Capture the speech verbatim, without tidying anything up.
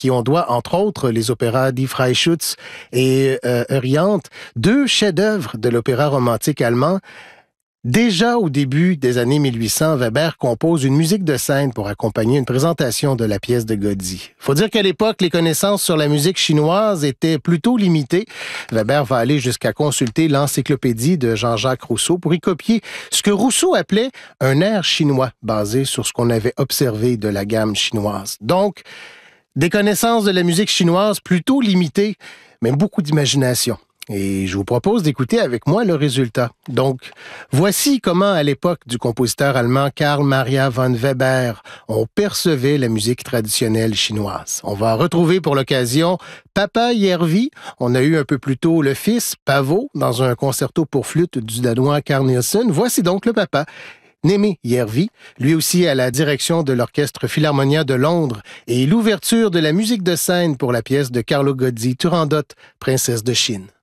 qui on doit, entre autres, les opéras Die Freischütz et euh, Orient, deux chefs-d'œuvre de l'opéra romantique allemand. Déjà au début des années mille huit cents, Weber compose une musique de scène pour accompagner une présentation de la pièce de Gozzi. Faut dire qu'à l'époque, les connaissances sur la musique chinoise étaient plutôt limitées. Weber va aller jusqu'à consulter l'encyclopédie de Jean-Jacques Rousseau pour y copier ce que Rousseau appelait un air chinois, basé sur ce qu'on avait observé de la gamme chinoise. Donc, des connaissances de la musique chinoise plutôt limitées, mais beaucoup d'imagination. Et je vous propose d'écouter avec moi le résultat. Donc, voici comment, à l'époque du compositeur allemand Karl Maria von Weber, on percevait la musique traditionnelle chinoise. On va retrouver pour l'occasion Papa Järvi. On a eu un peu plus tôt le fils, Pavo, dans un concerto pour flûte du Danois Carl Nielsen. Voici donc le papa, Némé Järvi, lui aussi à la direction de l'Orchestre Philharmonia de Londres et l'ouverture de la musique de scène pour la pièce de Carlo Gozzi, Turandot, Princesse de Chine.